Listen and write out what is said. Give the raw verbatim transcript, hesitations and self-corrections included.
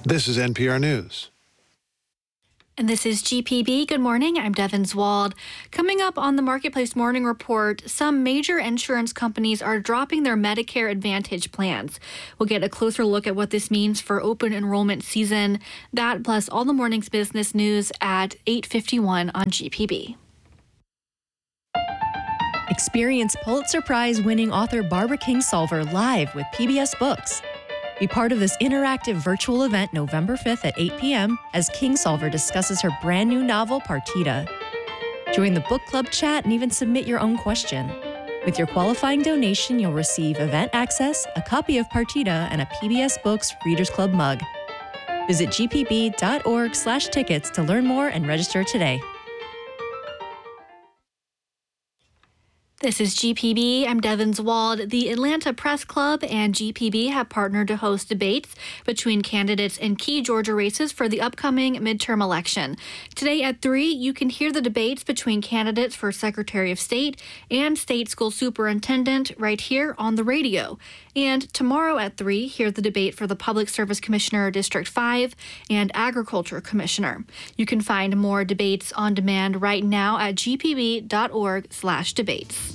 This is N P R News. And this is G P B. Good morning. I'm Devin Zwald. Coming up on the Marketplace Morning Report, some major insurance companies are dropping their Medicare Advantage plans. We'll get a closer look at what this means for open enrollment season. That plus all the morning's business news at eight fifty-one on G P B. Experience Pulitzer Prize-winning author Barbara Kingsolver live with P B S Books. Be part of this interactive virtual event November fifth at eight p.m. as Kingsolver discusses her brand new novel, Partita. Join the book club chat and even submit your own question. With your qualifying donation, you'll receive event access, a copy of Partita, and a P B S Books Readers Club mug. Visit gpb.org slash tickets to learn more and register today. This is G P B. I'm Devin Zwald. The Atlanta Press Club and G P B have partnered to host debates between candidates in key Georgia races for the upcoming midterm election. Today at three, you can hear the debates between candidates for Secretary of State and State School Superintendent right here on the radio. And tomorrow at three, hear the debate for the Public Service Commissioner District five and Agriculture Commissioner. You can find more debates on demand right now at gpb.org slash debates.